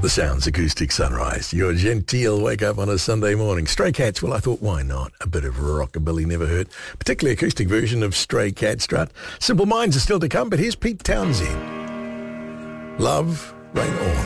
The Sounds Acoustic Sunrise. Your genteel wake up on a Sunday morning. Stray Cats, well, I thought, why not? A bit of rockabilly never hurt. Particularly acoustic version of Stray Cat Strut. Simple Minds are still to come, but here's Pete Townsend. Love, Rain On.